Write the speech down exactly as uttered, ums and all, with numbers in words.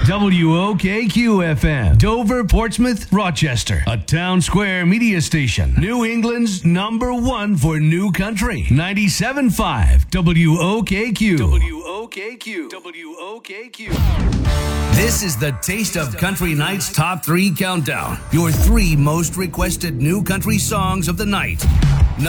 W O K Q F M, Dover, Portsmouth, Rochester, a town square media station. New England's number one for new country. ninety-seven point five W O K Q. W O K Q. W O K Q. This is the Taste of Country Night's Top three Countdown. Your three most requested new country songs of the night.